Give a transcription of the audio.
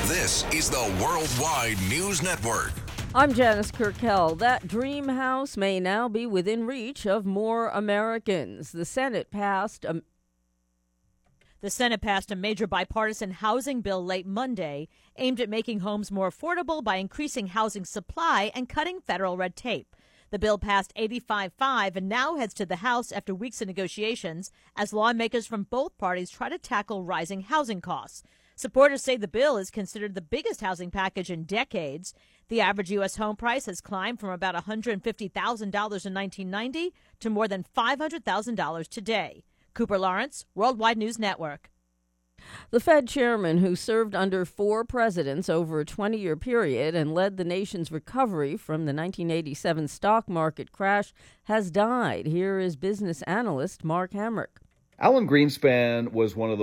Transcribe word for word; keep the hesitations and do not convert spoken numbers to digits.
This is the Worldwide News Network. I'm Janice Kirkell. That dream house may now be within reach of more Americans. The Senate passed a The Senate passed a major bipartisan housing bill late Monday aimed at making homes more affordable by increasing housing supply and cutting federal red tape. The bill passed eighty-five five and now heads to the House after weeks of negotiations as lawmakers from both parties try to tackle rising housing costs. Supporters say the bill is considered the biggest housing package in decades. The average U S home price has climbed from about one hundred fifty thousand dollars in nineteen ninety to more than five hundred thousand dollars today. Cooper Lawrence, Worldwide News Network. The Fed chairman, who served under four presidents over a twenty-year period and led the nation's recovery from the nineteen eighty-seven stock market crash, has died. Here is business analyst Mark Hamrick. Alan Greenspan was one of the